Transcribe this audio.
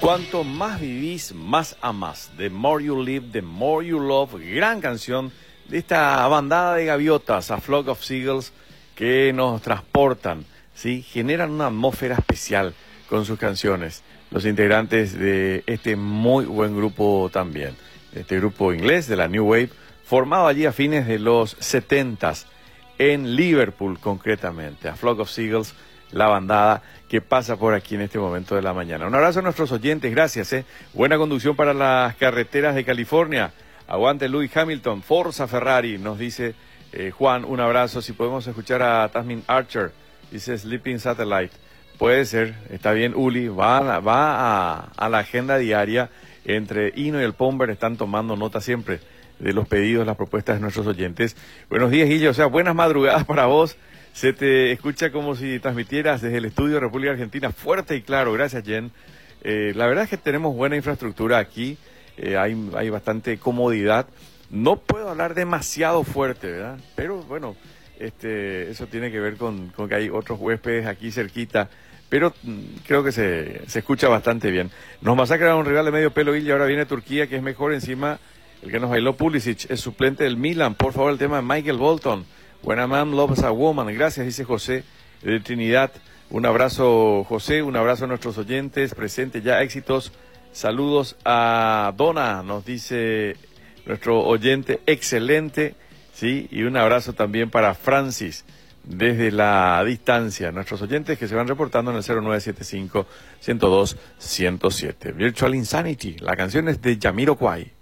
Cuanto más vivís, más amás. The More You Live, The More You Love. Gran canción de esta bandada de gaviotas, A Flock of Seagulls, que nos transportan, ¿sí? Generan una atmósfera especial con sus canciones. Los integrantes de este muy buen grupo también. Este grupo inglés de la New Wave, formado allí a fines de los 70s, en Liverpool concretamente. A Flock of Seagulls, la bandada que pasa por aquí en este momento de la mañana. Un abrazo a nuestros oyentes, gracias. Buena conducción para las carreteras de California. Aguante Lewis Hamilton, Forza Ferrari, nos dice Juan, un abrazo. Si podemos escuchar a Tasmin Archer, dice Sleeping Satellite. Puede ser, está bien, Uli, va a la agenda diaria. Entre Hino y el Pomber están tomando nota siempre de los pedidos, las propuestas de nuestros oyentes. Buenos días, Guillo, o sea, buenas madrugadas para vos. Se te escucha como si transmitieras desde el estudio de República Argentina, fuerte y claro. Gracias, Jen. La verdad es que tenemos buena infraestructura aquí, hay bastante comodidad. No puedo hablar demasiado fuerte, ¿verdad? Pero bueno, eso tiene que ver con que hay otros huéspedes aquí cerquita, pero creo que se escucha bastante bien. Nos masacran un rival de medio pelo y ahora viene Turquía, que es mejor. Encima, el que nos bailó Pulisic es suplente del Milan. Por favor, el tema de Michael Bolton. When a man loves a woman. Gracias, dice José de Trinidad. Un abrazo, José, un abrazo a nuestros oyentes presentes ya, éxitos. Saludos a Donna, nos dice nuestro oyente, excelente, sí, y un abrazo también para Francis desde la distancia. Nuestros oyentes que se van reportando en el 0975-102-107. Virtual Insanity, la canción es de Jamiroquai.